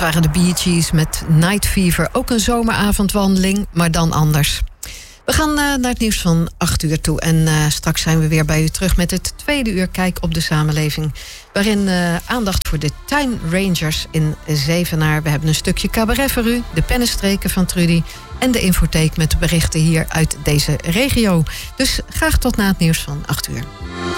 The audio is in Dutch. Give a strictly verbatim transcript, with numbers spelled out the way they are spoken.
waren de Bee Gees met Night Fever. Ook een zomeravondwandeling, maar dan anders. We gaan uh, naar het nieuws van acht uur toe. En uh, straks zijn we weer bij u terug met het tweede uur Kijk op de Samenleving. Waarin uh, aandacht voor de Time Rangers in Zevenaar. We hebben een stukje cabaret voor u. De pennenstreken van Trudy. En de infotheek met de berichten hier uit deze regio. Dus graag tot na het nieuws van acht uur.